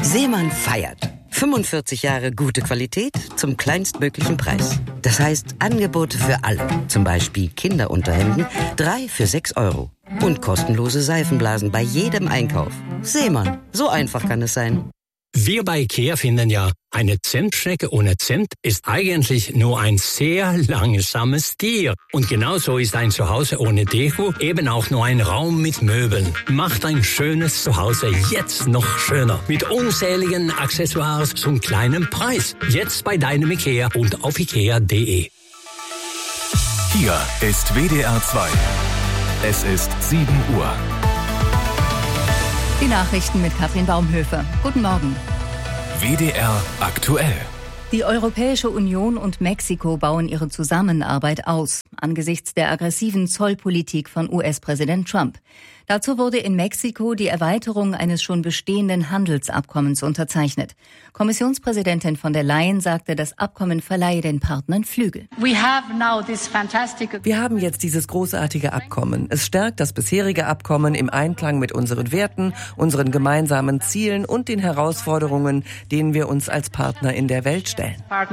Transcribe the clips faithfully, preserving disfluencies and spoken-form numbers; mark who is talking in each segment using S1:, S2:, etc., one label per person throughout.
S1: Seemann feiert. fünfundvierzig Jahre gute Qualität zum kleinstmöglichen Preis. Das heißt Angebote für alle. Zum Beispiel Kinderunterhemden, drei für sechs Euro. Und kostenlose Seifenblasen bei jedem Einkauf. Seemann, so einfach kann es sein.
S2: Wir bei IKEA finden ja, eine Zentstrecke ohne Zent ist eigentlich nur ein sehr langsames Tier. Und genauso ist ein Zuhause ohne Deko eben auch nur ein Raum mit Möbeln. Macht ein schönes Zuhause jetzt noch schöner. Mit unzähligen Accessoires zum kleinen Preis. Jetzt bei deinem IKEA und auf ikea punkt de.
S3: Hier ist W D R zwei. Es ist sieben Uhr.
S4: Die Nachrichten mit Katrin Baumhöfer. Guten Morgen.
S3: W D R aktuell.
S4: Die Europäische Union und Mexiko bauen ihre Zusammenarbeit aus, angesichts der aggressiven Zollpolitik von U S-Präsident Trump. Dazu wurde in Mexiko die Erweiterung eines schon bestehenden Handelsabkommens unterzeichnet. Kommissionspräsidentin von der Leyen sagte, das Abkommen verleihe den Partnern Flügel.
S5: Wir
S6: haben jetzt dieses großartige Abkommen. Es stärkt das bisherige Abkommen im Einklang mit unseren Werten, unseren gemeinsamen Zielen und den Herausforderungen, denen wir uns als Partner in der Welt stellen.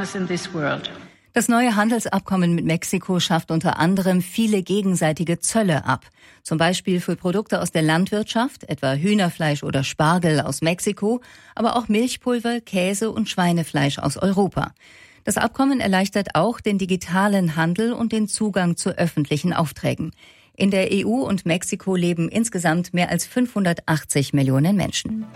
S4: Das neue Handelsabkommen mit Mexiko schafft unter anderem viele gegenseitige Zölle ab. Zum Beispiel für Produkte aus der Landwirtschaft, etwa Hühnerfleisch oder Spargel aus Mexiko, aber auch Milchpulver, Käse und Schweinefleisch aus Europa. Das Abkommen erleichtert auch den digitalen Handel und den Zugang zu öffentlichen Aufträgen. In der E U und Mexiko leben insgesamt mehr als fünfhundertachtzig Millionen Menschen.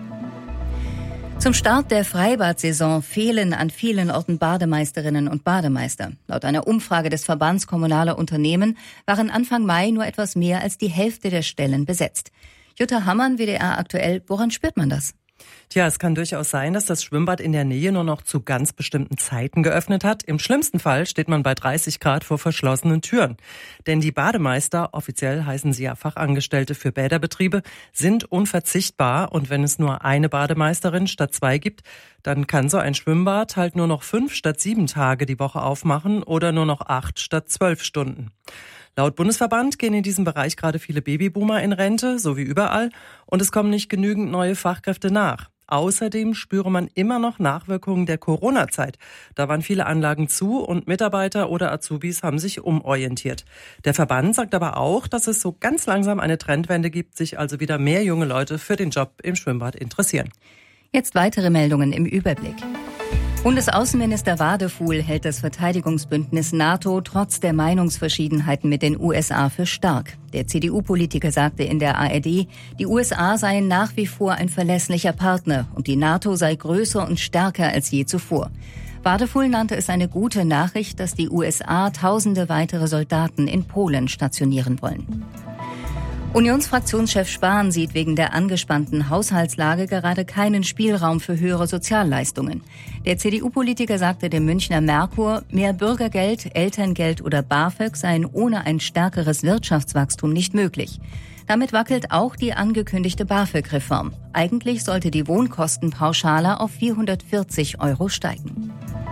S4: Zum Start der Freibad-Saison fehlen an vielen Orten Bademeisterinnen und Bademeister. Laut einer Umfrage des Verbands Kommunaler Unternehmen waren Anfang Mai nur etwas mehr als die Hälfte der Stellen besetzt. Jutta Hammann, W D R aktuell, woran spürt man das?
S6: Tja, es kann durchaus sein, dass das Schwimmbad in der Nähe nur noch zu ganz bestimmten Zeiten geöffnet hat. Im schlimmsten Fall steht man bei dreißig Grad vor verschlossenen Türen. Denn die Bademeister, offiziell heißen sie ja Fachangestellte für Bäderbetriebe, sind unverzichtbar. Und wenn es nur eine Bademeisterin statt zwei gibt, dann kann so ein Schwimmbad halt nur noch fünf statt sieben Tage die Woche aufmachen oder nur noch acht statt zwölf Stunden. Laut Bundesverband gehen in diesem Bereich gerade viele Babyboomer in Rente, so wie überall, und es kommen nicht genügend neue Fachkräfte nach. Außerdem spüre man immer noch Nachwirkungen der Corona-Zeit. Da waren viele Anlagen zu und Mitarbeiter oder Azubis haben sich umorientiert. Der Verband sagt aber auch, dass es so ganz langsam eine Trendwende gibt, sich also wieder mehr junge Leute für den Job im Schwimmbad interessieren.
S4: Jetzt weitere Meldungen im Überblick. Bundesaußenminister Wadefuhl hält das Verteidigungsbündnis NATO trotz der Meinungsverschiedenheiten mit den U S A für stark. Der C D U-Politiker sagte in der A R D, die U S A seien nach wie vor ein verlässlicher Partner und die NATO sei größer und stärker als je zuvor. Wadefuhl nannte es eine gute Nachricht, dass die U S A tausende weitere Soldaten in Polen stationieren wollen. Unionsfraktionschef Spahn sieht wegen der angespannten Haushaltslage gerade keinen Spielraum für höhere Sozialleistungen. Der C D U-Politiker sagte dem Münchner Merkur, mehr Bürgergeld, Elterngeld oder BAföG seien ohne ein stärkeres Wirtschaftswachstum nicht möglich. Damit wackelt auch die angekündigte BAföG-Reform. Eigentlich sollte die Wohnkostenpauschale auf vierhundertvierzig Euro steigen.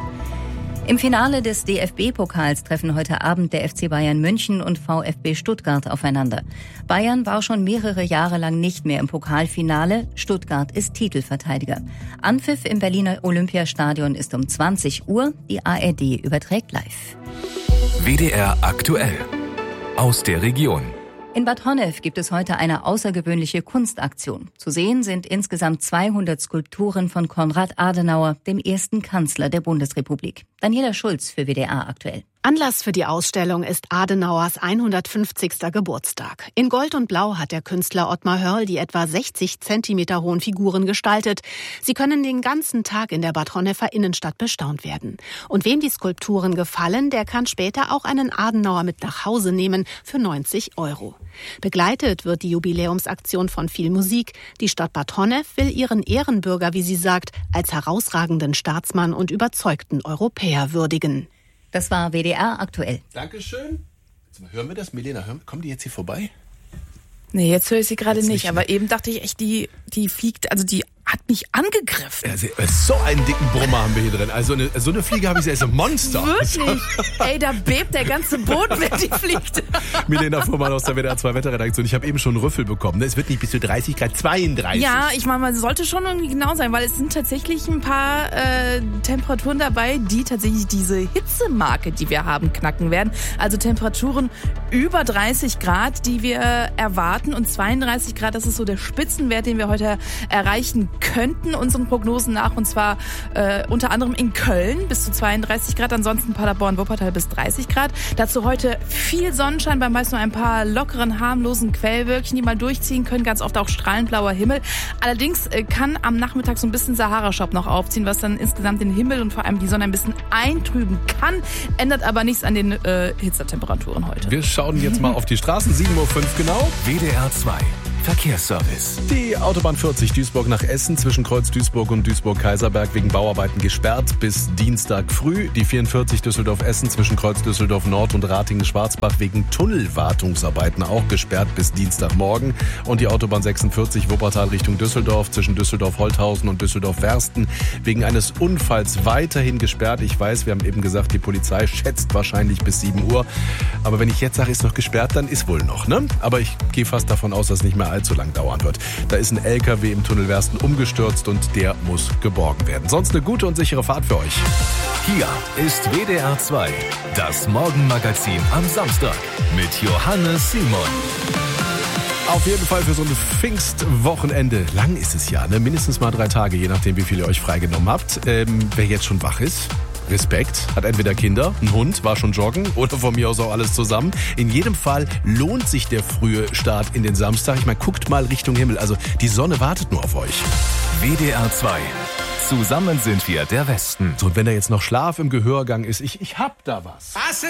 S4: Im Finale des D F B-Pokals treffen heute Abend der F C Bayern München und VfB Stuttgart aufeinander. Bayern war schon mehrere Jahre lang nicht mehr im Pokalfinale. Stuttgart ist Titelverteidiger. Anpfiff im Berliner Olympiastadion ist um zwanzig Uhr. Die A R D überträgt live.
S3: W D R aktuell. Aus der Region.
S4: In Bad Honnef gibt es heute eine außergewöhnliche Kunstaktion. Zu sehen sind insgesamt zweihundert Skulpturen von Konrad Adenauer, dem ersten Kanzler der Bundesrepublik. Daniela Schulz für W D R aktuell.
S7: Anlass für die Ausstellung ist Adenauers hundertfünfzigster Geburtstag. In Gold und Blau hat der Künstler Ottmar Hörl die etwa sechzig Zentimeter hohen Figuren gestaltet. Sie können den ganzen Tag in der Bad Honnefer Innenstadt bestaunt werden. Und wem die Skulpturen gefallen, der kann später auch einen Adenauer mit nach Hause nehmen für neunzig Euro. Begleitet wird die Jubiläumsaktion von viel Musik. Die Stadt Bad Honnef will ihren Ehrenbürger, wie sie sagt, als herausragenden Staatsmann und überzeugten Europäer würdigen.
S4: Das war W D R aktuell.
S8: Dankeschön. Jetzt hören wir das, Milena? Hören, kommen die jetzt hier vorbei?
S9: Nee, jetzt höre ich sie gerade nicht,
S8: nicht,
S9: aber
S8: ne?
S9: eben dachte ich echt, die, die fliegt, also die hat
S5: überhaupt nicht angegriffen.
S8: Also, so einen dicken Brummer haben wir hier drin. Also eine, so eine Fliege habe ich selbst, ein Monster.
S5: Wirklich? Ey, da bebt der ganze Boden, wenn die fliegt.
S8: Milena Fuhrmann aus der W D R zwei Wetterredaktion. Ich habe eben schon einen Rüffel bekommen. Es wird nicht bis zu dreißig Grad, zweiunddreißig.
S5: Ja, ich meine, man sollte schon irgendwie genau sein, weil es sind tatsächlich ein paar äh, Temperaturen dabei, die tatsächlich diese Hitzemarke, die wir haben, knacken werden. Also Temperaturen über dreißig Grad, die wir erwarten. Und zweiunddreißig Grad, das ist so der Spitzenwert, den wir heute erreichen könnten, unseren Prognosen nach. Und zwar äh, unter anderem in Köln bis zu zweiunddreißig Grad, ansonsten Paderborn, Wuppertal bis dreißig Grad. Dazu heute viel Sonnenschein, bei meist nur ein paar lockeren, harmlosen Quellwölkchen, die mal durchziehen können. Ganz oft auch strahlend blauer Himmel. Allerdings äh, kann am Nachmittag so ein bisschen Sahara-Schopp noch aufziehen, was dann insgesamt den Himmel und vor allem die Sonne ein bisschen eintrüben kann. Ändert aber nichts an den äh, Hitzetemperaturen heute.
S8: Wir schauen jetzt mal auf die Straßen. sieben Uhr fünf genau.
S3: W D R zwei Verkehrsservice.
S8: Die Autobahn vierzig Duisburg nach Essen zwischen Kreuz Duisburg und Duisburg-Kaiserberg wegen Bauarbeiten gesperrt bis Dienstag früh. Die vierundvierzig Düsseldorf-Essen zwischen Kreuz Düsseldorf-Nord und Ratingen-Schwarzbach wegen Tunnelwartungsarbeiten auch gesperrt bis Dienstagmorgen. Und die Autobahn sechsundvierzig Wuppertal Richtung Düsseldorf zwischen Düsseldorf-Holthausen und Düsseldorf-Wersten wegen eines Unfalls weiterhin gesperrt. Ich weiß, wir haben eben gesagt, die Polizei schätzt wahrscheinlich bis sieben Uhr. Aber wenn ich jetzt sage, ist noch gesperrt, dann ist wohl noch, ne? Aber ich gehe fast davon aus, dass es nicht mehr allzu lang dauern wird. Da ist ein L K W im Tunnel Wersten umgestürzt und der muss geborgen werden. Sonst eine gute und sichere Fahrt für euch.
S3: Hier ist W D R zwei, das Morgenmagazin am Samstag mit Johannes Simon.
S8: Auf jeden Fall für so ein Pfingstwochenende. Lang ist es ja, ne? Mindestens mal drei Tage, je nachdem, wie viel ihr euch freigenommen habt. Ähm, wer jetzt schon wach ist, Respekt, hat entweder Kinder, einen Hund, war schon joggen oder von mir aus auch alles zusammen. In jedem Fall lohnt sich der frühe Start in den Samstag. Ich meine, guckt mal Richtung Himmel. Also die Sonne wartet nur auf euch.
S3: W D R zwei. Zusammen sind wir der Westen.
S8: So, und wenn da jetzt noch Schlaf im Gehörgang ist, ich, ich hab da was.